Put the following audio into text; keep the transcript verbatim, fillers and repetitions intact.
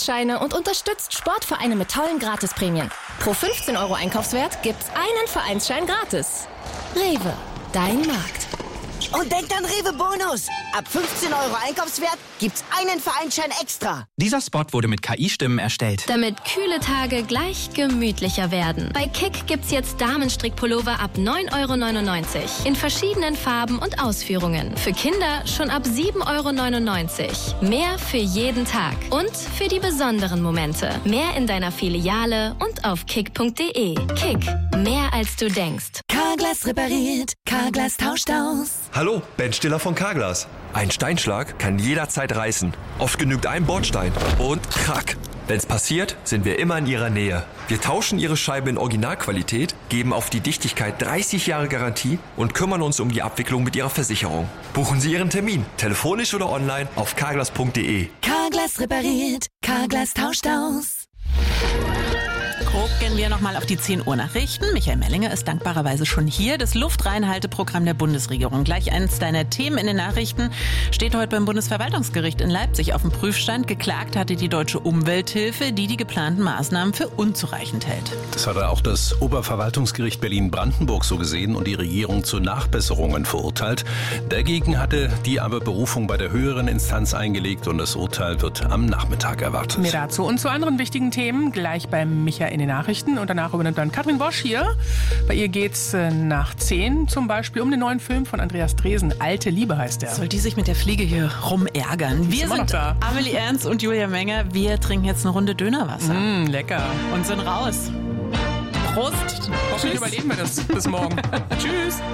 Vereinsscheine und unterstützt Sportvereine mit tollen Gratisprämien. Pro fünfzehn Euro Einkaufswert gibt's einen Vereinsschein gratis. Rewe, dein Markt. Und denkt an Rewe Bonus. Ab fünfzehn Euro Einkaufswert gibt's einen Vereinsschein extra. Dieser Spot wurde mit K I-Stimmen erstellt. Damit kühle Tage gleich gemütlicher werden. Bei Kick gibt's jetzt Damenstrickpullover ab neun Euro neunundneunzig. In verschiedenen Farben und Ausführungen. Für Kinder schon ab sieben Euro neunundneunzig. Mehr für jeden Tag. Und für die besonderen Momente. Mehr in deiner Filiale und auf kick punkt de. Kick. Mehr als du denkst. Carglass repariert. Carglass tauscht aus. Hallo, Ben Stiller von Carglass. Ein Steinschlag kann jederzeit reißen. Oft genügt ein Bordstein und krack. Wenn's passiert, sind wir immer in Ihrer Nähe. Wir tauschen Ihre Scheibe in Originalqualität, geben auf die Dichtigkeit dreißig Jahre Garantie und kümmern uns um die Abwicklung mit Ihrer Versicherung. Buchen Sie Ihren Termin, telefonisch oder online auf carglass punkt de. Carglass repariert. Carglass tauscht aus. Gucken wir nochmal auf die zehn Uhr Nachrichten. Michael Mellinger ist dankbarerweise schon hier. Das Luftreinhalteprogramm der Bundesregierung. Gleich eins deiner Themen in den Nachrichten steht heute beim Bundesverwaltungsgericht in Leipzig auf dem Prüfstand. Geklagt hatte die Deutsche Umwelthilfe, die die geplanten Maßnahmen für unzureichend hält. Das hatte auch das Oberverwaltungsgericht Berlin-Brandenburg so gesehen und die Regierung zu Nachbesserungen verurteilt. Dagegen hatte die aber Berufung bei der höheren Instanz eingelegt und das Urteil wird am Nachmittag erwartet. Mehr dazu und zu anderen wichtigen Themen gleich beim Michael in den Nachrichten und danach übernimmt dann Katrin Bosch hier. Bei ihr geht's nach zehn zum Beispiel um den neuen Film von Andreas Dresen. Alte Liebe heißt der. Soll die sich mit der Fliege hier rumärgern? Wir sind Amelie Ernst und Julia Menger. Wir trinken jetzt eine Runde Dönerwasser. Mm, lecker. Und sind raus. Prost. Hoffentlich überleben wir das bis morgen. Tschüss.